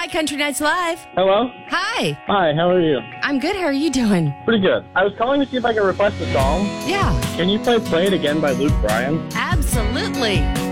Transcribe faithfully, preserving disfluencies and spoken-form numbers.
Hi, Country Nights Live. Hello? Hi. Hi, how are you? I'm good. How are you doing? Pretty good. I was calling to see if I could request a song. Yeah. Can you play Play It Again by Luke Bryan? Absolutely.